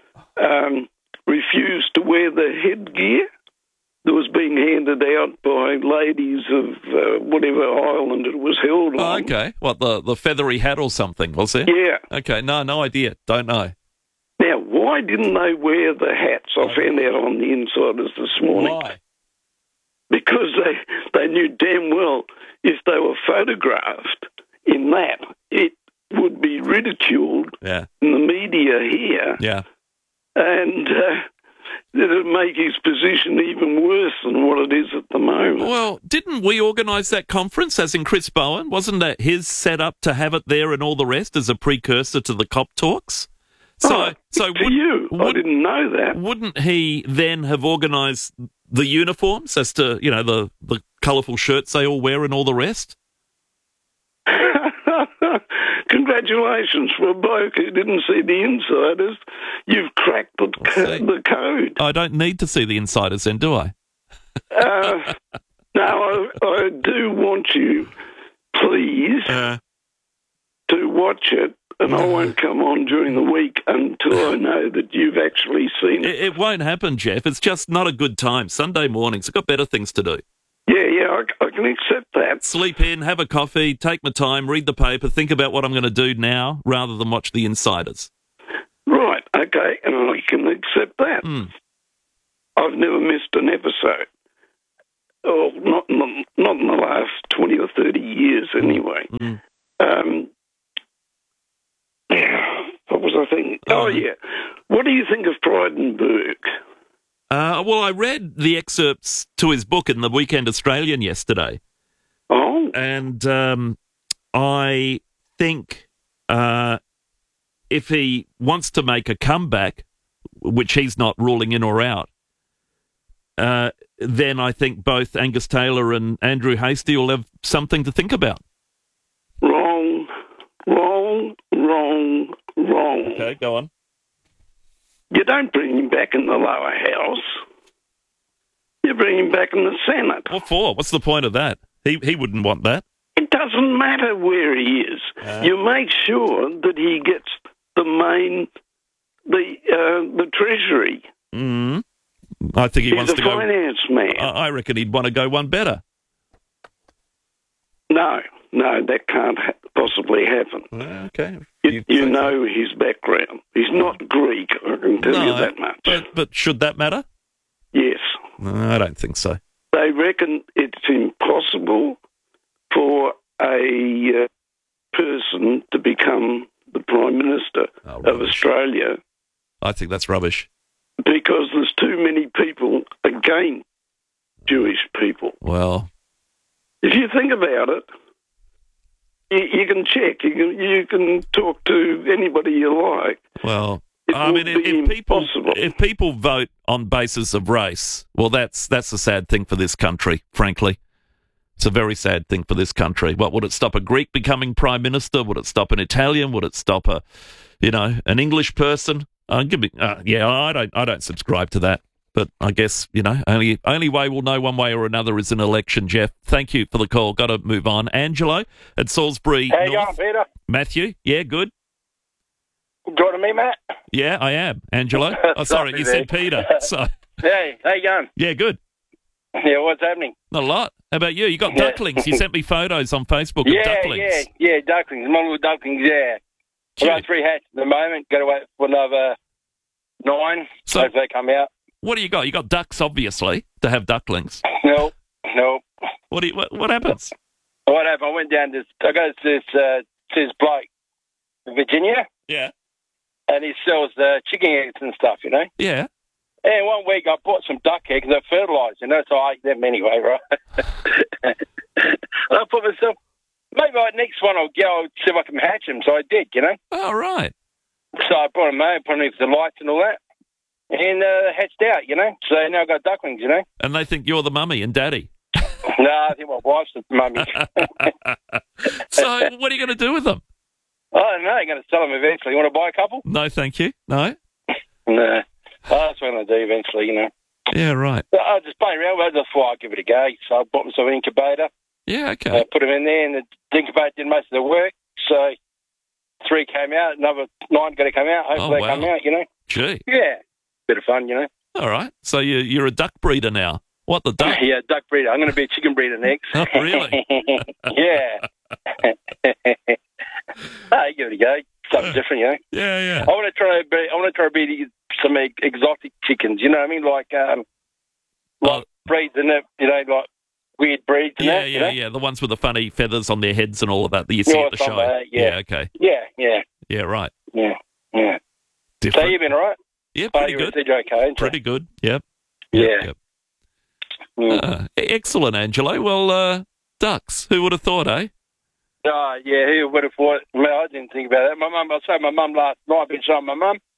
refused to wear the headgear that was being handed out by ladies of whatever island it was held on? Oh, okay. What, the feathery hat or something, was there? Yeah. Okay, no idea. Don't know. Now, why didn't they wear the hats? I found out on The Insiders this morning. Why? Because they knew damn well if they were photographed in that, it would be ridiculed in the media here. Yeah. And it would make his position even worse than what it is at the moment. Well, didn't we organise that conference, as in Chris Bowen? Wasn't that his setup to have it there and all the rest as a precursor to the COP talks? So I didn't know that. Wouldn't he then have organised the uniforms as to, the colourful shirts they all wear and all the rest? Congratulations for a bloke who didn't see the insiders. You've cracked the code. I don't need to see the insiders then, do I? No, I do want you, please, to watch it, and I won't come on during the week until I know that you've actually seen it. It won't happen, Jeff. It's just not a good time. Sunday mornings, I've got better things to do. Yeah, I can accept that. Sleep in, have a coffee, take my time, read the paper, think about what I'm going to do now rather than watch the insiders. Right, okay, and I can accept that. I've never missed an episode. Oh, not in the last 20 or 30 years anyway. What was I thinking? Oh, yeah. What do you think of Frydenberg? Well, I read the excerpts to his book in the Weekend Australian yesterday. Oh. And I think if he wants to make a comeback, which he's not ruling in or out, then I think both Angus Taylor and Andrew Hastie will have something to think about. Wrong. Okay, go on. You don't bring him back in the lower house. You bring him back in the Senate. What for? What's the point of that? He wouldn't want that. It doesn't matter where he is. You make sure that he gets the Treasury. I think he wants to go. He's a finance man. I reckon he'd want to go one better. No, that can't possibly happen. Okay. You know his background. He's not Greek, I can tell you that much. But should that matter? Yes. No, I don't think so. They reckon it's impossible for a person to become the Prime Minister of Australia. I think that's rubbish. Because there's too many people against Jewish people. Well, if you think about it, you can check. You can talk to anybody you like. Well, I mean, if people vote on basis of race, well, that's a sad thing for this country, frankly. It's a very sad thing for this country. What, would it stop a Greek becoming Prime Minister? Would it stop an Italian? Would it stop an English person? I don't subscribe to that. But I guess, only way we'll know one way or another is an election, Jeff. Thank you for the call. Got to move on. Angelo at Salisbury How you North. going, Peter? Matthew? Yeah, good. Joining me, Matt? Yeah, I am. Angelo? Oh, sorry, you said Peter. So. Hey, how you going? Yeah, good. Yeah, what's happening? Not a lot. How about you? You got ducklings. You sent me photos on Facebook of ducklings. Yeah, ducklings. My little ducklings, yeah. I've got 3 hatches at the moment. Got to wait for another 9. So, hopefully they come out. What do you got? You got ducks, obviously, to have ducklings. No. What happens? What happened? I went down I go to this bloke in Virginia. Yeah. And he sells chicken eggs and stuff, Yeah. And one week I bought some duck eggs. They're fertilised, so I ate them anyway, right? And I thought to myself, maybe next one I'll see if I can hatch them. So I did, Oh, right. So I brought them home, put them with the lights and all that. And hatched out, So now I've got ducklings, And they think you're the mummy and daddy. No, I think my wife's the mummy. So what are you going to do with them? I don't know. I'm going to sell them eventually. You want to buy a couple? No, thank you. No? No. That's what I'm going to do eventually, Yeah, right. I'll just play around with it. That's why I'll give it a go. So I bought myself an incubator. Yeah, okay. Put them in there, and the incubator did most of the work. So 3 came out. Another 9 got to come out. Hopefully they come out, Gee. Yeah. Bit of fun, All right. So you're a duck breeder now. What, the duck? Yeah, duck breeder. I'm going to be a chicken breeder next. Oh, really? Yeah. Give it a go. Something different, Yeah. I want to try to be some exotic chickens. You know what I mean? Like breeds in it. Like weird breeds. And Yeah. The ones with the funny feathers on their heads and all of that you see at the show. Yeah. Okay. Yeah. Yeah. Right. Yeah. Different. So you've been all right? Yeah, pretty good. Okay, pretty good. Yep. Yeah. Excellent, Angelo. Well, ducks. Who would have thought, eh? Yeah, who would have thought? I didn't think about that. My mum last night, I've been showing my mum.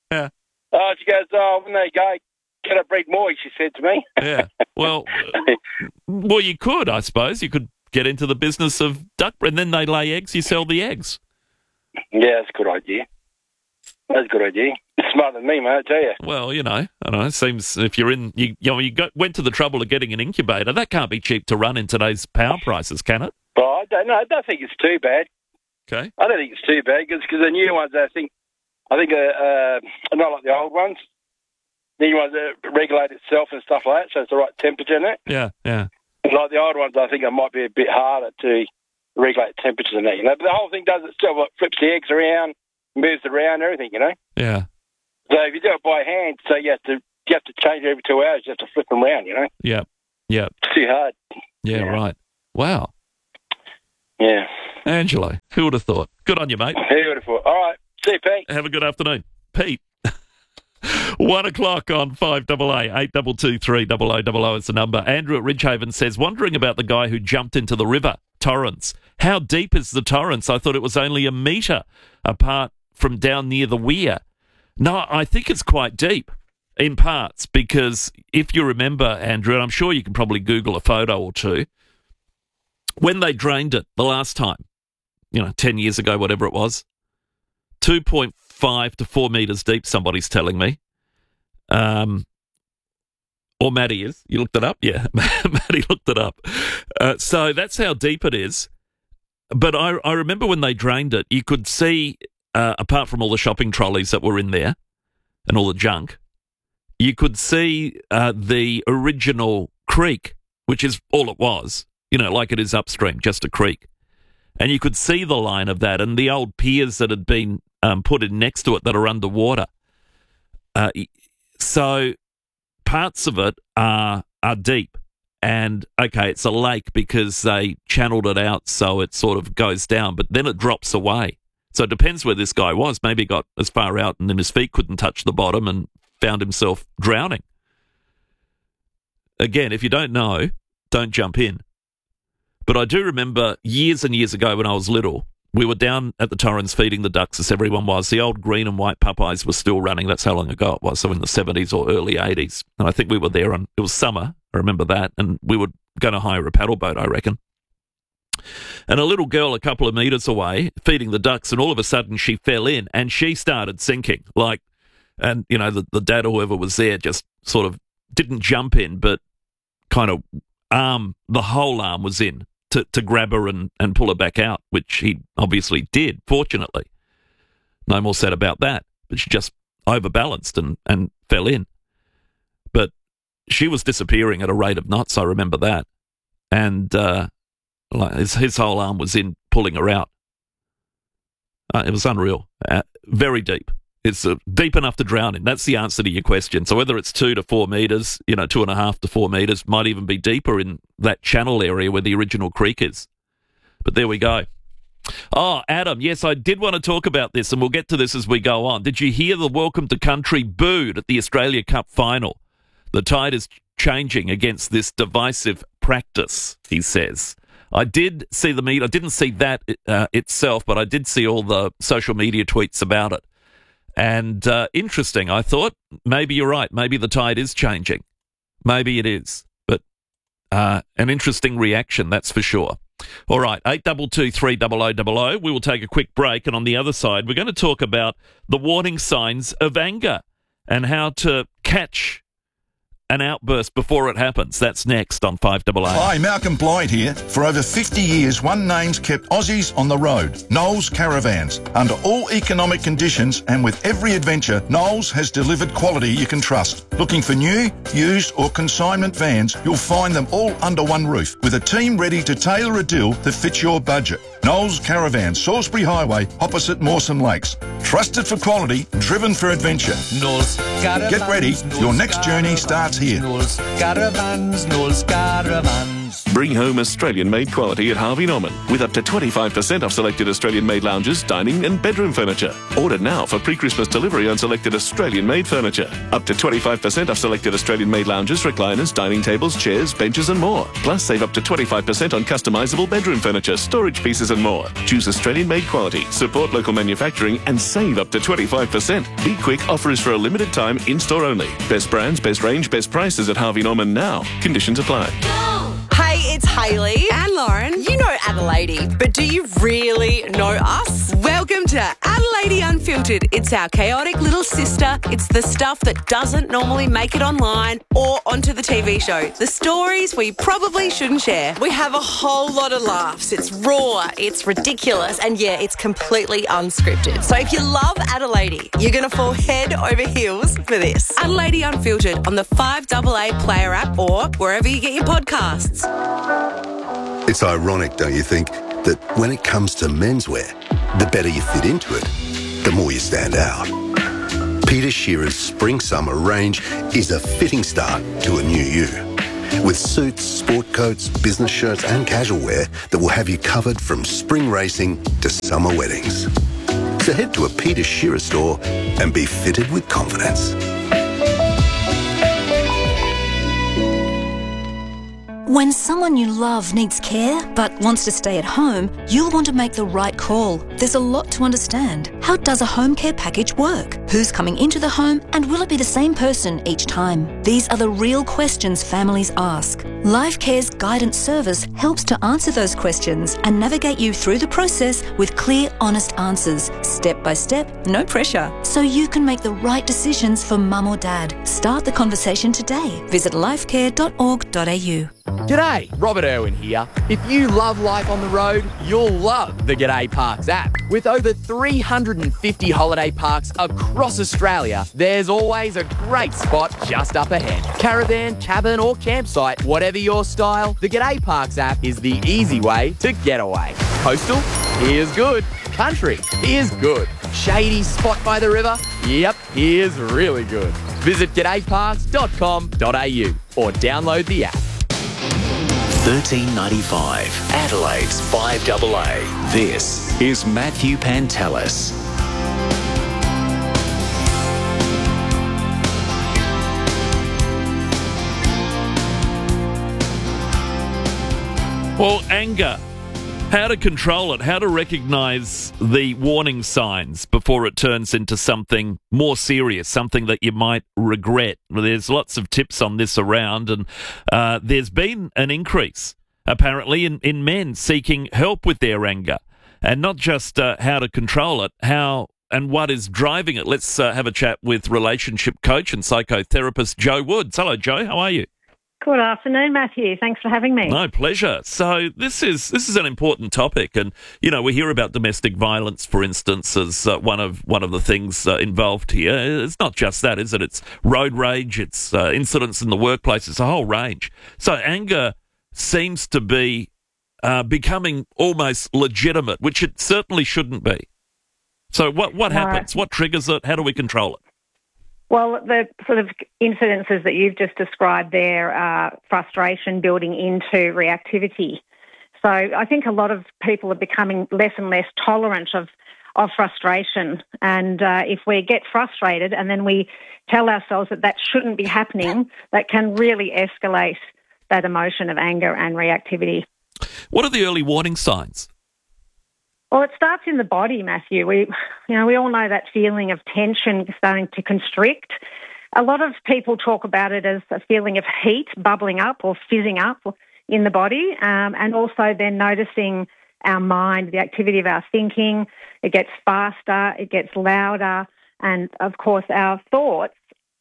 Yeah. She goes, when they go, can I breed more? She said to me. Yeah. Well, you could, I suppose. You could get into the business of duck breed, and then they lay eggs. You sell the eggs. Yeah, that's a good idea. That's a good idea. You're smarter than me, mate, I tell you. Well, I don't know. It seems if you're in, went to the trouble of getting an incubator. That can't be cheap to run in today's power prices, can it? Well, I don't know. I don't think it's too bad. Okay. I don't think it's too bad because the new ones, I think are not like the old ones. The new ones regulate itself and stuff like that, so it's the right temperature in it. Yeah. Like the old ones, I think it might be a bit harder to regulate temperatures and that. But the whole thing does itself. It flips the eggs around, moves around, everything. Yeah. So if you do it by hand, so you have to change every 2 hours. You have to flip them around. Yeah. It's too hard. Yeah. Right. Wow. Yeah. Angelo, who would have thought? Good on you, mate. Who would have thought? All right. See you, Pete. Have a good afternoon. Pete. 1 o'clock on 5AA, 822 30000 is the number. Andrew at Ridgehaven says, wondering about the guy who jumped into the river, Torrens. How deep is the Torrens? I thought it was only a metre apart from down near the weir. No, I think it's quite deep in parts because if you remember, Andrew, and I'm sure you can probably Google a photo or two, when they drained it the last time, 10 years ago, whatever it was, 2.5 to 4 metres deep, somebody's telling me. Or Maddie is. You looked it up? Yeah, Maddie looked it up. So that's how deep it is. But I remember when they drained it, you could see, apart from all the shopping trolleys that were in there and all the junk, you could see the original creek, which is all it was, like it is upstream, just a creek. And you could see the line of that and the old piers that had been put in next to it that are underwater. So parts of it are deep. And, okay, it's a lake because they channeled it out so it sort of goes down, but then it drops away. So it depends where this guy was. Maybe he got as far out and then his feet couldn't touch the bottom and found himself drowning. Again, if you don't know, don't jump in. But I do remember years and years ago when I was little, we were down at the Torrens feeding the ducks as everyone was. The old green and white Popeyes were still running. That's how long ago it was, so in the 70s or early 80s. And I think we were there, and it was summer, I remember that, and we were going to hire a paddle boat, I reckon. And a little girl a couple of metres away feeding the ducks, and all of a sudden she fell in, and she started sinking. And, the dad or whoever was there just sort of didn't jump in, but kind of the whole arm was in to grab her and pull her back out, which he obviously did, fortunately. No more said about that. But she just overbalanced and fell in. But she was disappearing at a rate of knots, I remember that. And his whole arm was in pulling her out. It was unreal. Very deep. It's deep enough to drown in. That's the answer to your question. So whether it's 2 to 4 metres, 2.5 to 4 metres, might even be deeper in that channel area where the original creek is. But there we go. Oh, Adam, yes, I did want to talk about this, and we'll get to this as we go on. Did you hear the Welcome to Country booed at the Australia Cup final? The tide is changing against this divisive practice, he says. I did see the meet. I didn't see that itself, but I did see all the social media tweets about it. And interesting, I thought. Maybe you're right. Maybe the tide is changing. Maybe it is. But an interesting reaction, that's for sure. All right, 822 30000. We will take a quick break. And on the other side, we're going to talk about the warning signs of anger and how to catch an outburst before it happens. That's next on 5AA. Hi, Malcolm Blythe here. For over 50 years, one name's kept Aussies on the road. Knowles Caravans. Under all economic conditions and with every adventure, Knowles has delivered quality you can trust. Looking for new, used or consignment vans, you'll find them all under one roof with a team ready to tailor a deal that fits your budget. Knowles Caravans, Salisbury Highway, opposite Mawson Lakes. Trusted for quality, driven for adventure. Knowles Caravans. Get ready, your next journey starts here. Knowles Caravans, Knowles Caravans. Norman's. Bring home Australian-made quality at Harvey Norman with up to 25% off selected Australian-made lounges, dining and bedroom furniture. Order now for pre-Christmas delivery on selected Australian-made furniture. Up to 25% off selected Australian-made lounges, recliners, dining tables, chairs, benches and more. Plus, save up to 25% on customisable bedroom furniture, storage pieces and more. Choose Australian-made quality, support local manufacturing and save up to 25%. Be quick, offer is for a limited time, in-store only. Best brands, best range, best prices at Harvey Norman now. Conditions apply. Hey, it's Hayley and Lauren. You know Adelaide, but do you really know us? Welcome to Adelaide Unfiltered. It's our chaotic little sister. It's the stuff that doesn't normally make it online or onto the TV show. The stories we probably shouldn't share. We have a whole lot of laughs. It's raw, it's ridiculous, and yeah, it's completely unscripted. So if you love Adelaide, you're going to fall head over heels for this. Adelaide Unfiltered on the 5AA Player app or wherever you get your podcasts. It's ironic, don't you think, that when it comes to menswear, the better you fit into it, the more you stand out. Peter Shearer's Spring-Summer range is a fitting start to a new you. With suits, sport coats, business shirts and casual wear that will have you covered from spring racing to summer weddings. So head to a Peter Shearer store and be fitted with confidence. When someone you love needs care but wants to stay at home, you'll want to make the right call. There's a lot to understand. How does a home care package work? Who's coming into the home and will it be the same person each time? These are the real questions families ask. LifeCare's guidance service helps to answer those questions and navigate you through the process with clear, honest answers, step by step, no pressure, so you can make the right decisions for mum or dad. Start the conversation today. Visit lifecare.org.au. G'day, Robert Irwin here. If you love life on the road, you'll love the G'day Parks app. With over 350 holiday parks across Australia, there's always a great spot just up ahead. Caravan, cabin or campsite, whatever your style, the G'day Parks app is the easy way to get away. Coastal? Here's good. Country? Here's good. Shady spot by the river? Yep, here's really good. Visit g'dayparks.com.au or download the app. $13.95, Adelaide's 5AA. This is Matthew Pantelis. Well, anger. How to control it, how to recognise the warning signs before it turns into something more serious, something that you might regret. There's lots of tips on this around, and there's been an increase, apparently, in men seeking help with their anger. And not just how to control it, how and what is driving it. Let's have a chat with relationship coach and psychotherapist Jo Woods. Hello, Jo. How are you? Good afternoon, Matthew. Thanks for having me. No, pleasure. So this is an important topic, and you know we hear about domestic violence, for instance, as one of the things involved here. It's not just that, is it? It's road rage, it's incidents in the workplace, it's a whole range. So anger seems to be becoming almost legitimate, which it certainly shouldn't be. So what happens? What triggers it? How do we control it? Well, the sort of incidences that you've just described there are frustration building into reactivity. So I think a lot of people are becoming less and less tolerant of frustration. And if we get frustrated and then we tell ourselves that shouldn't be happening, that can really escalate that emotion of anger and reactivity. What are the early warning signs? Well, it starts in the body, Matthew. We all know that feeling of tension starting to constrict. A lot of people talk about it as a feeling of heat bubbling up or fizzing up in the body, and also then noticing our mind, the activity of our thinking. It gets faster, it gets louder, and of course our thoughts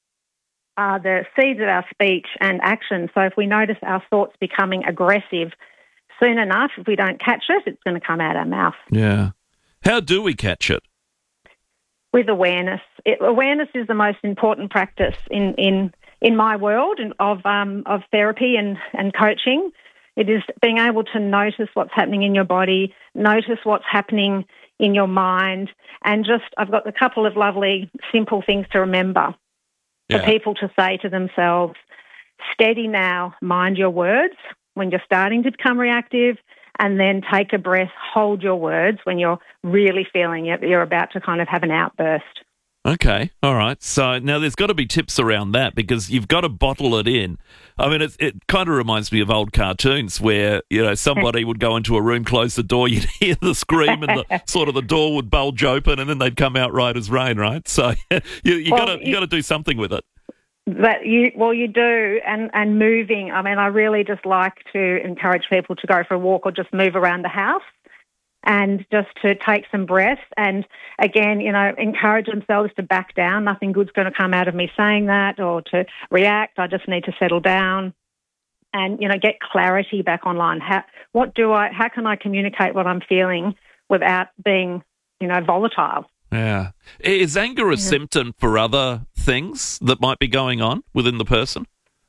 are the seeds of our speech and action. So if we notice our thoughts becoming aggressive, soon enough, if we don't catch it, it's going to come out our mouth. Yeah. How do we catch it? With awareness. Awareness is the most important practice in my world of therapy and coaching. It is being able to notice what's happening in your body, notice what's happening in your mind, and I've got a couple of lovely, simple things to remember for people to say to themselves. Steady now, mind your words. when you're starting to become reactive, and then take a breath, hold your words when you're really feeling it, you're about to kind of have an outburst. Okay, all right. So now there's got to be tips around that because you've got to bottle it in. I mean, it kind of reminds me of old cartoons where, you know, somebody would go into a room, close the door, you'd hear the scream and the door would bulge open and then they'd come out right as rain, right? So you got to do something with it. You do, and moving. I mean, I really just like to encourage people to go for a walk or just move around the house and just to take some breaths and, again, you know, encourage themselves to back down. Nothing good's going to come out of me saying that or to react. I just need to settle down and, you know, get clarity back online. How can I communicate what I'm feeling without being, you know, volatile? Yeah. Is anger a symptom for other things that might be going on within the person?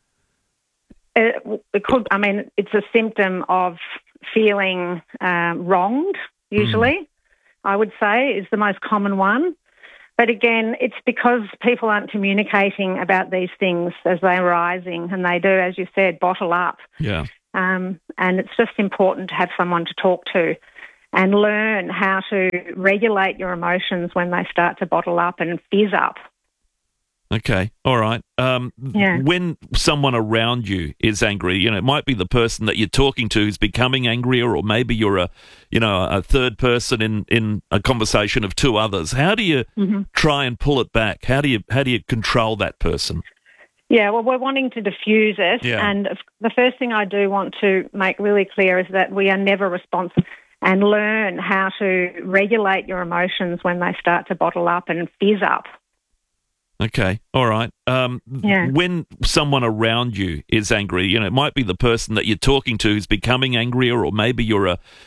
It could. I mean, it's a symptom of feeling wronged, usually, I would say, is the most common one. But again, it's because people aren't communicating about these things as they're rising, and they do, as you said, bottle up. Yeah. And it's just important to have someone to talk to and learn how to regulate your emotions when they start to bottle up and fizz up. Okay, all right. When someone around you is angry, you know, it might be the person that you're talking to who's becoming angrier, or maybe you're a third person in a conversation of two others. How do you try and pull it back? How do you control that person? Yeah, well, we're wanting to diffuse it, and the first thing I do want to make really clear is that we are never responsible. And learn how to regulate your emotions when they start to bottle up and fizz up. Okay, all right. When someone around you is angry, you know, it might be the person that you're talking to who's becoming angrier, or maybe you're